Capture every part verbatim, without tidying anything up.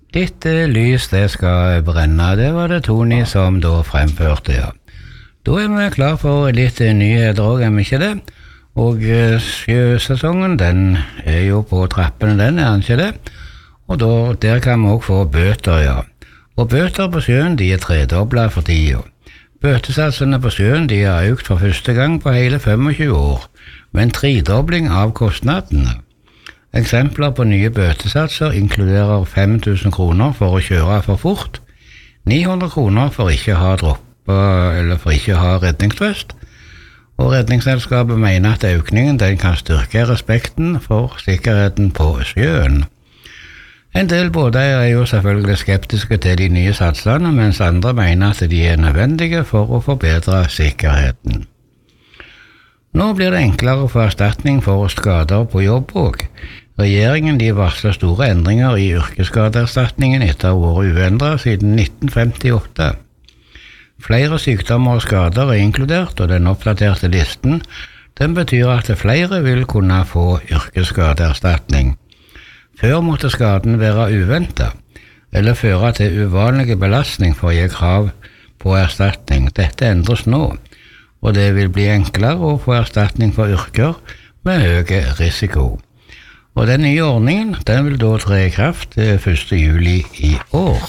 Ditt eh, lys, det skal brenne. Det var det Tony som da fremførte, ja. Da er vi klar for litt eh, nyheter også, er vi ikke det? Og eh, sjøsesongen, den er jo på trappene, den er den ikke det? Og da, der kan vi også få bøter, ja. Og bøter på sjøen, de er tredoblet for tida. Bøtesatsene på sjøen, de har økt for første gang på hele tjuefem år, med en tredobling av kostnadene. Eksempler på nye bøtesatser inkluderer fem tusen kroner for å kjøre for fort, ni hundre kroner for ikke å ha dropper eller for ikke å ha redningsvest, og redningsselskapet mener at økningen den kan styrke respekten for sikkerheten på sjøen. En del båteiere er jo selvfølgelig skeptiske til de nye satsene, mens andre mener at de er nødvendige for å forbedre sikkerheten. Nå blir det enklere å få erstatning for skader på jobb også. Regjeringen de varsler store endringer i yrkesskadeerstatningen etter å ha vært uendret siden nitten femtiåtte. Flere sykdommer og skader er inkludert, og den oppdaterte listen den betyr at flere vil kunne få yrkesskadeerstatning. Før måtte skaden være uventet, eller føre til uvanlig belastning for å gi krav på erstatning. Dette endres nå, og det vil bli enklere å få erstatning for yrker med høy risiko. Og den nye ordningen, den vil da tre i kraft første juli i år.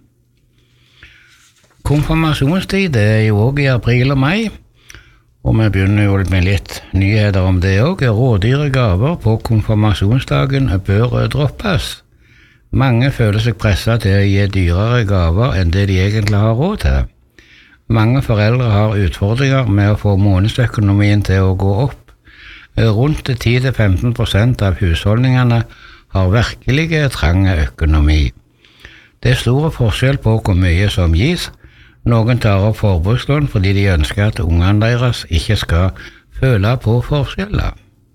Konfirmasjonstid, det er jo også i april og mai, og vi begynner jo med litt nyheter om det også. Rådyre gaver på konfirmasjonsdagen bør droppes. Mange føler seg presset til å gi dyrere gaver enn det de egentlig har råd til. Mange foreldre har utfordringer med å få månedsøkonomien til å gå opp. Rundt ti til femten prosent av husholdningene har virkelig trang økonomi. Det er store forskjell på hvor mye som gis. Noen tar opp forbrukslån fordi de ønsker at ungene deres ikke skal føle på forskjeller.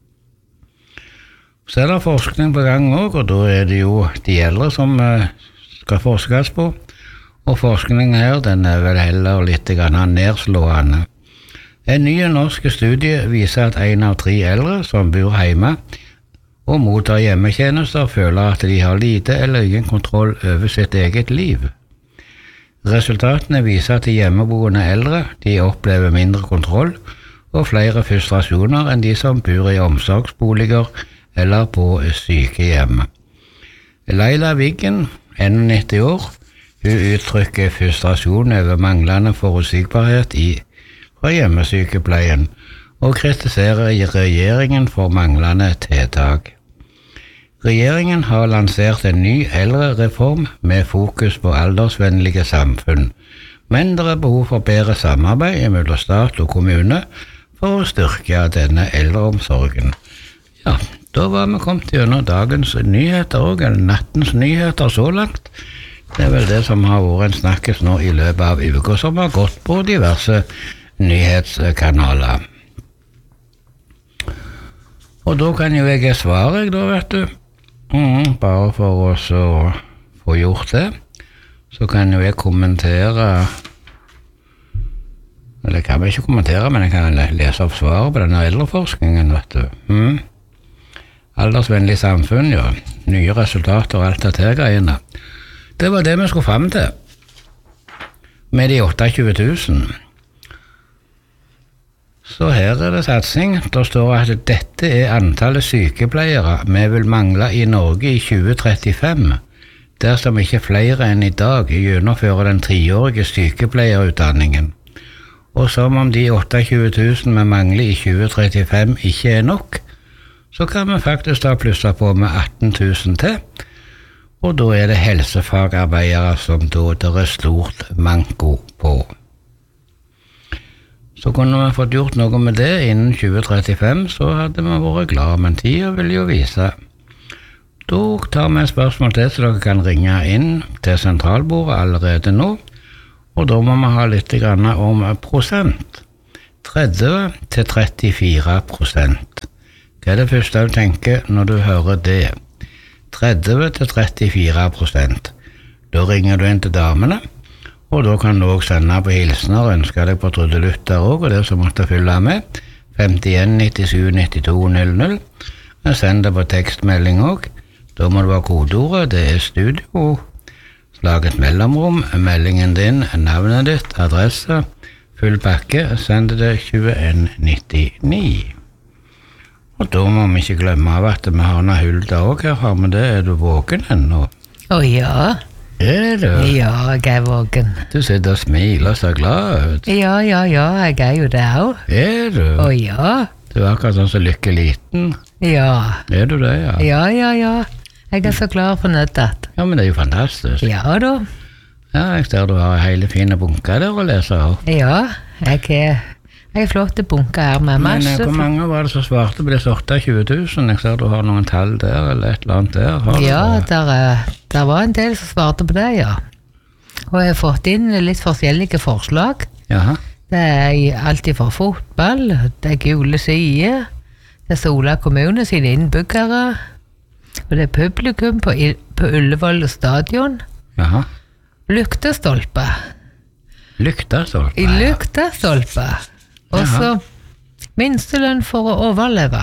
Så er det forskning på gang også, og da er det jo de eldre som skal forskes på. Og forskningen her, den er vel heller litt nedslående. En ny norsk studie viser at en av tre eldre som bor hjemme og mottar hjemmetjenester føler at de har lite eller ingen kontroll over sitt eget liv. Resultatene viser at de hjemmeboende eldre de opplever mindre kontroll og flere frustrasjoner enn de som bor i omsorgsboliger eller på sykehjem. Leila Wiggen, nitti år, hun uttrykker frustrasjon over manglende forutsigbarhet i fra hjemmesykepleien og kritiserer regjeringen for manglende tiltak. Regjeringen har lansert en ny eldrereform med fokus på aldersvennlige samfunn, men det er behov for bedre samarbeid mellom stat og kommune for å styrke denne eldreomsorgen. Ja, da var vi kommet gjennom dagens nyheter og nattens nyheter så langt. Det er vel det som har vært en snakkes nå i løpet av uka som har gått på diverse nyhetskanaler. Og da kan jo jeg svare, da vet du. Mm, bare for oss å få gjort det, så kan jo jeg kommentere, eller jeg kan vel ikke kommentere, men jeg kan lese opp svaret på denne eldreforskningen, vet du. Mm. Aldersvennlig samfunn, ja. Nye resultater og alt det her greiene. Det var det vi skulle frem til, med de tjueåtte tusen. Så her er det satsing. Da står at dette er antallet sykepleiere vi vil mangle i Norge i tjue trettifem, dersom ikke flere enn i dag gjennomfører den treårige sykepleierutdanningen. Og som om de tjueåtte tusen vi mangler i tjue trettifem ikke er nok, så kan vi faktisk da plusse på med atten tusen til, og da er det helsefagarbeidere som da det er stort manko på. Så kunne vi fått gjort noe med det innen tjue trettifem, så hadde vi vært glad, men tida vil jo vise. Da tar vi et spørsmål til, så dere kan ringe inn til sentralbordet allerede nå, og da må vi ha litt grann om prosent. tretti til trettifire prosent. Hva er det første du tenker når du hører det? tretti til trettifire prosent. Da ringer du inn til damene, og da kan du også sende på hilsener og ønske deg på trudelutter også, og det som måtte fylle med, femtien nittisju nittito null null. Send det på tekstmelding også. Da må det være kodeordet, det er studio, lag et mellomrom, meldingen din, navnet ditt, adresse, full pakke, send det tjueen nittini. Og da må vi ikke glemme av at vi har noe hull der også her, men det er du våken ennå. Å ja. Er du? Ja, jeg er våken. Du sitter og smiler og ser glad ut. Ja, ja, ja, jeg er jo det også. Er du? Å ja. Du er akkurat sånn så lykkeliten. Ja. Er du det, ja? Ja, ja, ja. Jeg er så glad for nøddet. Ja, men det er jo fantastisk. Ja da. Ja, jeg ser du har hele fine bunker der å lese av. Ja, jeg er, jeg er flott bunke her med Men masse. eh, hvor mange var det som svarte på disse tjueåtte tusen? Jeg ser du har noen tall der, eller et eller annet der. Har du Ja, det? der, er- der var en del som svarte på det, ja. Og jeg har fått inn litt forskjellige forslag. Jaha. Det er i- alt fra fotball, det er gule sider, det er Sola kommune sine innbyggere, og det er publikum på, I- på Ullevål stadion, Jaha. lyktestolpe, Lyktestolpe. i lyktestolpe, og så minstelønn for å overleve.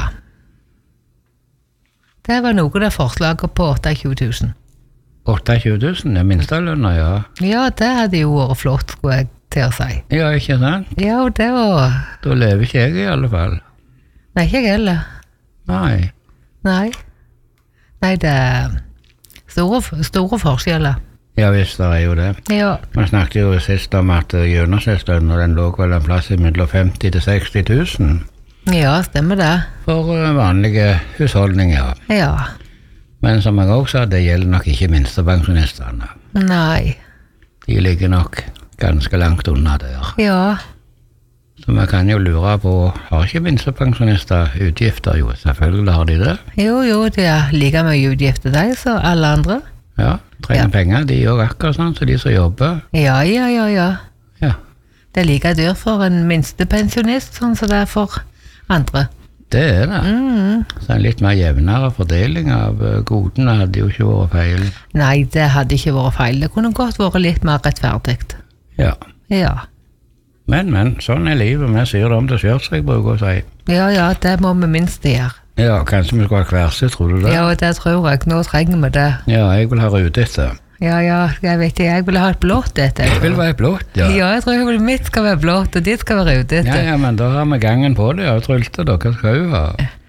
Det var noe av forslaget på tjueåtte tusen. tjueåtte tusen, det er minstelønna, ja. Ja, det hadde jo vært flott, skulle jeg til å si. Ja, ikke sant? Ja, og det var... Da lever ikke jeg i alle fall. Nei, ikke jeg heller. Nei. Nei. Nei, det er store, store forskjeller. Ja, visst, det er jo det. Ja, Man snakket jo sist om at eh, gjennomsnittslønnen, den lå vel en plass mellom femti til seksti tusen ja, stemmer det. for eh, vanlige husholdninger. Ja. Men som jeg også sa, det gjelder nok ikke minstepensjonistene. Nei. De ligger nok ganske langt unna der. Ja. Så vi kan jo lure på, har ikke minstepensjonister utgifter? Jo, selvfølgelig har de det. Jo, jo, det er like mye utgifter deg som alle andre. Ja, trenger Ja. penger, de gjør akkurat sånn som de som jobber. Ja, ja, ja, ja. Ja, Det er like dyrt for en minstepensjonist, sånn som det er for andre. det er det. Mm. Så en litt mer jevnere fordeling av eh, godene hadde jo ikke vært feil. Nei, det hadde ikke vært feil. Det kunne godt vært litt mer rettferdig. Ja, Ja. men, men, sånn er livet. Vi syr det om til skjørt, som jeg bruker å si. Ja, ja, det må vi minst gjøre. Ja, kanskje vi skal ha kverse, tror du det? Ja, og det tror jeg. Nå trenger vi det. Ja, jeg vil ha rudete. Ja, ja, jeg vet ikke. Jeg vil ha et blått dette. Jeg vil være blått, ja. Ja, jeg tror jeg mitt skal være blått, og ditt skal være rødete. Ja, ja, men da har vi gangen på det, ja, Trulte, da. Hva skal hun ha?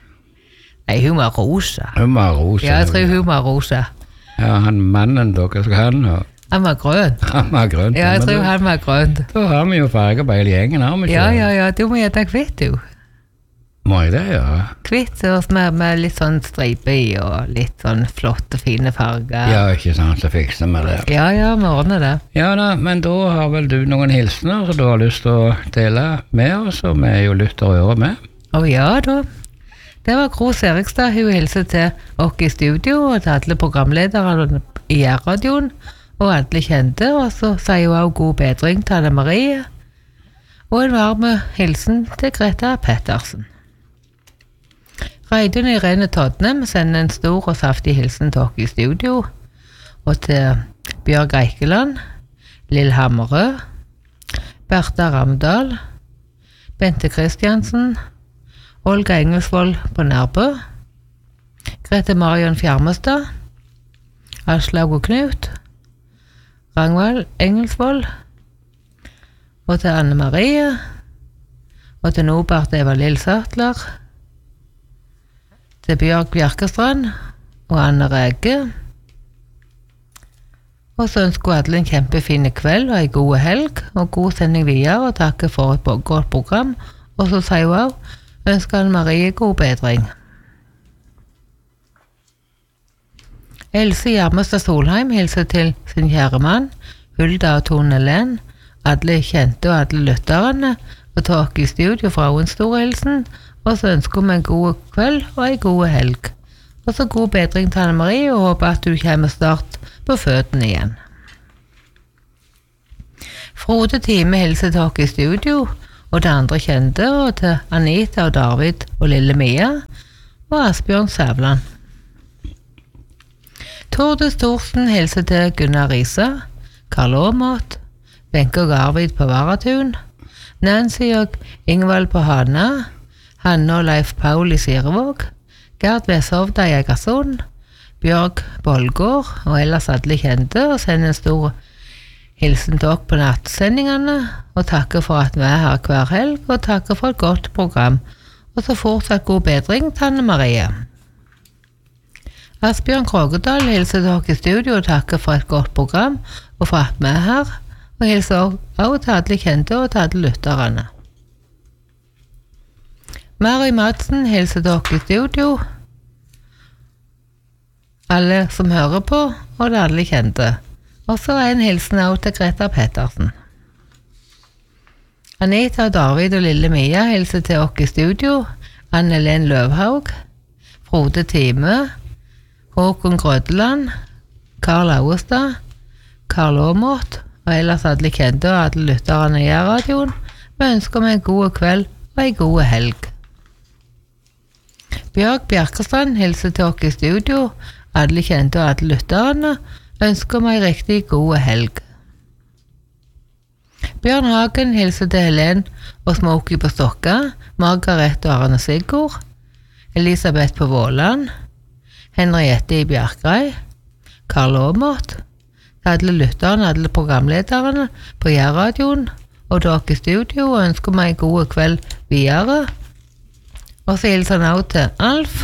Nei, hun var rosa. Hun var rosa. Ja, jeg tror hun var rosa. Ja, han mannen, da, hva skal han ha? Han var grønn. Han var grønn. Ja, jeg men tror da- han var grønn. Da har vi jo farger på hele gjengen, har vi ikke? Ja, ja, ja, du må gjette hvitt, du. Må jeg det, ja? Hvitt og med, med litt sånn stripe i, og litt sånn flotte, fine farger. Ja, ikke sant, så fikser vi det. Ja, ja, vi ordner det. Ja da, men da har vel du noen hilsener som du har lyst til å dele med oss, og vi er jo lytter og ører med. Å ja, da. Det var Gro Serigstad. Hun hilser til oss i studio, og til alle programledere i R-radioen, og alle kjente, og så sier hun også god bedring til Anne Marie, og en varme hilsen til Greta Pettersen. Reidun Irene Todnem sender en stor og saftig hilsen til oss i studio, og til Bjørg Eikeland, Lill Hammerød, Bertha Ramdal, Bente Kristiansen, Olga Engelsvold på Nærbø, Grete Marion Fjarmestad, Aslaug og Knut, Rangvald Engelsvold, og til Anne Marie, og til Nobart Eva Lill Sattler, til Bjørg Bjerkestrand og Anne Rege. Og så ønsker hun alle en kjempefin kveld og en god helg, og god sending videre, og takker for et godt program. Og så sier hun også, ønsker Anne Marie god bedring. Else Gjermestad Solheim hilser til sin kjære mann, Hulda og Tone Len, alle kjente og alle lytterne, og tar oss i studio fra en stor hilsen, og så ønsker vi en god kveld og en god helg. Og så god bedring til Anne Marie, og håper at du kommer snart på føttene igjen. Frode Time hilser til oss i studio, og til andre kjente, og til Anita og David og Lille Mia, og Asbjørn Sævland. Tordis Thorsen hilser til Gunnar Risa, Karl Aamodt, Benke og Arvid på Varatun, Nancy og Ingvald på Hana, Hanne og Leif Paul i Sirevåg, Gerd Veshovda i Egersund, Bjørg Bolgård og ellers alle kjente, og sender en stor hilsen til dere på nattsendingene, og takker for at vi er her hver helg, og takker for et godt program, og så fortsatt god bedring til Anne Marie. Asbjørn Krogedal hilser til dere i studio og takker for et godt program, og for at vi er her, og hilser også til alle kjente og til alle lytterne. Mary Madsen hilser til dere i studio, alle som hører på, og til alle kjente. Og så er en hilsen også til Greta Pettersen. Anita, David og Lille Mia hilser til dere i studio, Anne-Helen Løvhaug, Frode Time, Håkon Grødeland, Karl Auestad, Karl Åmått, og ellers alle kjente og alle lytterne i radioen. Vi ønsker meg en god kveld og en god helg. Bjørg Bjerkestrand hilser til dere i studio, alle kjente og alle lytterne, ønsker meg en riktig god helg. Bjørn Hagen hilser til Helen og Smokey på Stokka, Margaret og Arne Sigurd, Elisabeth på Våland, Henriette i Bjerkrei, Karl Åmått, alle lytterne, alle programlederne på Jærradioen, og dere i studio, og ønsker meg en god kveld videre. Og så hilser han også til Alf,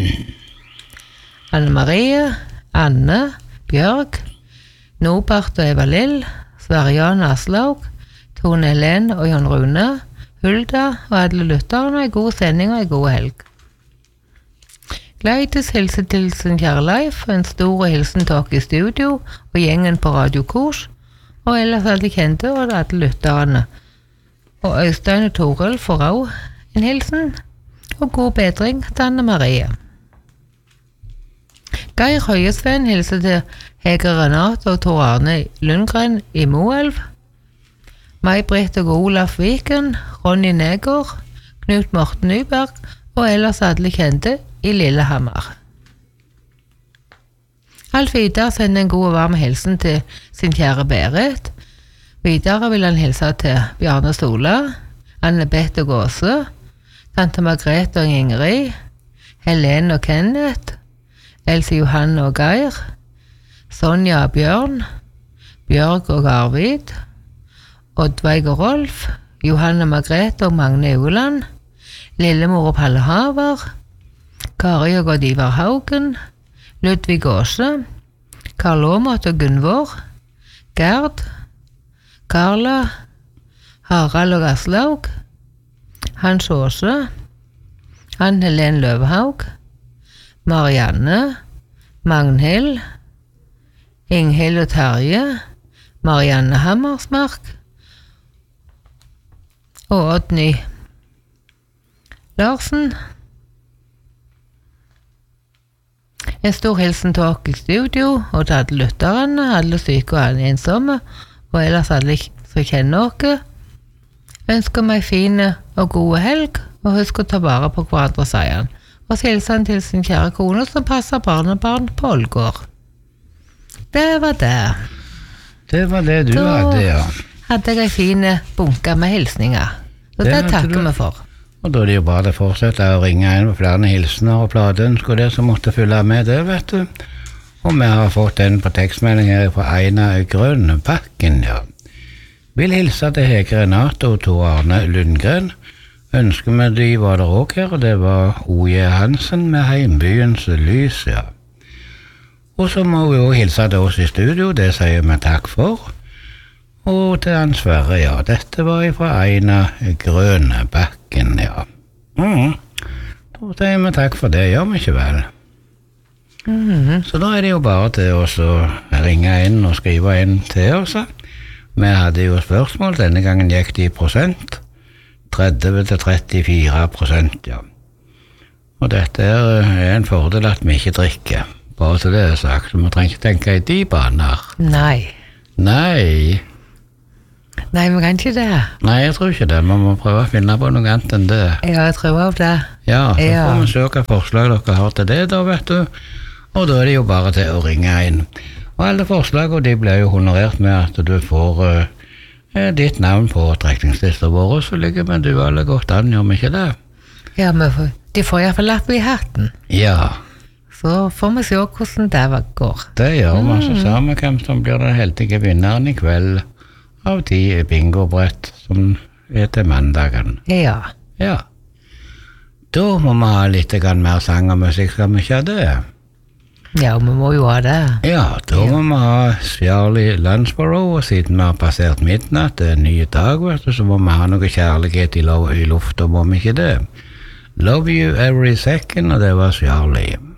Anne Marie, Anne, Bjørg, Norbert og Eva Lill, Sverjan Aslaug, Tone Helen og Jon Rune, Hulda og alle lytterne, en god sending og en god helg. Gleides hilser til sin kjære Leif, en stor hilsen til dere i studio og gjengen på Radio Kors, og ellers alle kjente og alle lytterne. Og Øystein og Toril får også en hilsen, og god bedring til Anne Marie. Geir Høyesven hilser til Hege Renate og Tor Arne Lundgren i Moelv, May-Britt og Olaf Viken, Ronny Neger, Knut Morten Nyberg, og ellers alle kjente i Lillehammer. Alf Vidar sender en god og varm hilsen til sin kjære Berit. Videre vil han hilse til Bjarne Sola, Anne-Bette Gåse, Tante Margrethe og Ingrid, Helene og Kenneth, Else Johanne og Geir, Sonja og Bjørn, Bjørg og Arvid, Oddveig og Rolf, Johanne Margrethe og Magne Uland, Lillemor og Palle Haver, Kari og Gard Ivar Haugen, Ludvig Åse, Karl Åmått og Gunvor, Gerd, Karla, Harald og Aslaug, Hans Åse, Anne-Helen Løvhaug, Marianne, Magnhild, Inghild og Terje, Marianne Hammersmark og Oddny Larsen. En stor hilsen til dere i studio, og til alle lytterne, alle syke og alle ensomme, og ellers alle som kjenner dere. Ønsker meg fine og gode helg, og husk å ta vare på hverandre, sier han. Og så hilser han til sin kjære kone som passer barnebarn på Ålgård. Det var det. Det var det du Da hadde, ja. hadde jeg en fine bunke med hilsninger. Så Det det, hadde takker du. vi for. Og da er det jo bare å fortsette å ringe inn på flere hilsener og plateønsker og det som måtte fylle med det, vet du. Og vi har fått en på tekstmelding her fra Einar Grønnebakken, ja. Vil hilse til Hege Renate og Tor Arne Lundgren. Ønsker vi de var der også her, og det var O J Hansen med Heimbyens lys, ja. Og så må vi også hilse til oss i studio, det sier vi takk for. Og til han Sverre, ja, dette var fra Einar Grønnebakken, ja. Mm. Da sier vi takk for det, gjør vi ikke vel? Mhm. Så da er det jo bare til oss å ringe inn og skrive inn til oss. Vi hadde jo spørsmål, denne gangen gikk det i prosent, tretti til trettifire prosent, ja. Og dette er en fordel at vi ikke drikker, bare til det er sagt, så vi trenger ikke tenke i de baner. Nei. Nei. Nei, vi kan ikke det. Nei, jeg tror ikke det. Man må prøve å finne på noe annet enn det. Ja, jeg tror av det. Ja, så Ja. får vi se hva forslag dere har til det da, vet du. Og da er det jo bare til å ringe inn. Og alle forslagene de blir jo honorert med at du får uh, ditt navn på trekningslista vår, så ligger vi du alle godt an, gjør vi ikke det? Ja, men for- de får i hvert fall lapp i hatten. Ja, så får vi se hvordan det går. Det gjør vi, så ser vi hvem som blir den heldige vinneren i kveld av de bingobrett som er til mandagen. Ja. Ja. Da må vi ha litt grann mer sang og musikk, skal vi ikke ha det? Ja, vi må jo ha det. Ja, da må vi ha Charlie Lunsborough, og siden vi har passert midnatt, det er en ny dag, vet du, så må vi ha noe kjærlighet i, lo- i lufta, må vi ikke det? Love You Every Second, og det var Charlie.